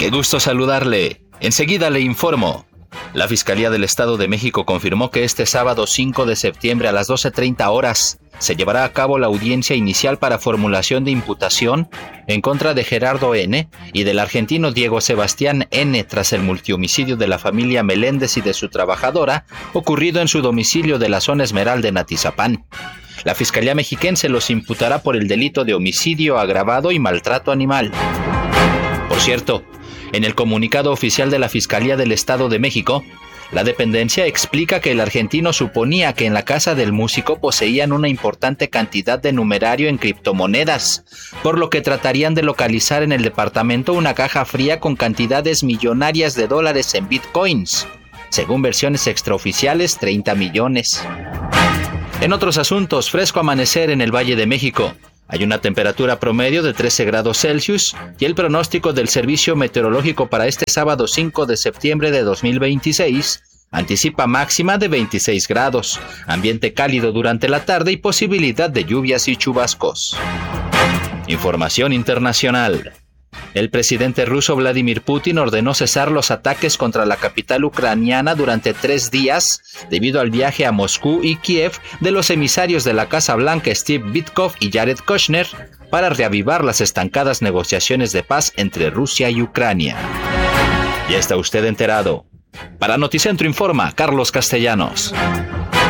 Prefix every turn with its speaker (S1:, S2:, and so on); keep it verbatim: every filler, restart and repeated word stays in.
S1: Qué gusto saludarle. Enseguida le informo. La Fiscalía del Estado de México confirmó que este sábado cinco de septiembre a las doce treinta horas se llevará a cabo la audiencia inicial para formulación de imputación en contra de Gerardo N. y del argentino Diego Sebastián N. tras el multihomicidio de la familia Meléndez y de su trabajadora ocurrido en su domicilio de la zona Esmeralda en Atizapán. La Fiscalía mexiquense los imputará por el delito de homicidio agravado y maltrato animal. Por cierto, en el comunicado oficial de la Fiscalía del Estado de México, la dependencia explica que el argentino suponía que en la casa del músico poseían una importante cantidad de numerario en criptomonedas, por lo que tratarían de localizar en el departamento una caja fría con cantidades millonarias de dólares en bitcoins. Según versiones extraoficiales, treinta millones. En otros asuntos, fresco amanecer en el Valle de México. Hay una temperatura promedio de trece grados Celsius y el pronóstico del Servicio Meteorológico para este sábado cinco de septiembre de dos mil veintiséis anticipa máxima de veintiséis grados, ambiente cálido durante la tarde y posibilidad de lluvias y chubascos. Información internacional. El presidente ruso Vladimir Putin ordenó cesar los ataques contra la capital ucraniana durante tres días debido al viaje a Moscú y Kiev de los emisarios de la Casa Blanca Steve Witkoff y Jared Kushner para reavivar las estancadas negociaciones de paz entre Rusia y Ucrania. Ya está usted enterado. Para Noticentro informa Carlos Castellanos.